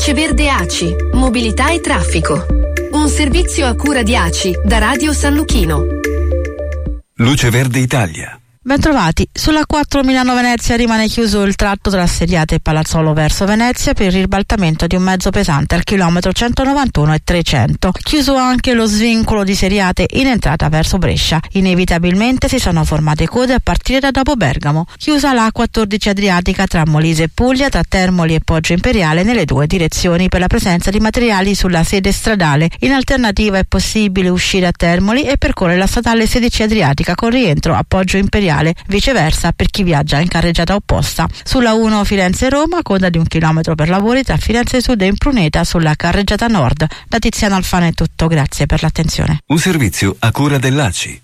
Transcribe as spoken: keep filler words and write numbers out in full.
Luce Verde A C I, mobilità e traffico. Un servizio a cura di A C I da Radio San Luchino. Luce Verde Italia. Bentrovati. Sulla quattro Milano-Venezia rimane chiuso il tratto tra Seriate e Palazzolo verso Venezia per il ribaltamento di un mezzo pesante al chilometro centonovantuno e trecento. Chiuso anche lo svincolo di Seriate in entrata verso Brescia. Inevitabilmente si sono formate code a partire da dopo Bergamo. Chiusa la quattordici Adriatica tra Molise e Puglia, tra Termoli e Poggio Imperiale nelle due direzioni per la presenza di materiali sulla sede stradale. In alternativa è possibile uscire a Termoli e percorrere la statale sedici Adriatica con rientro a Poggio Imperiale. Viceversa per chi viaggia in carreggiata opposta. Sulla uno Firenze-Roma, coda di un chilometro per lavori tra Firenze Sud e Impruneta sulla carreggiata nord. Da Tiziano Alfano è tutto, grazie per l'attenzione. Un servizio a cura dell'A C I.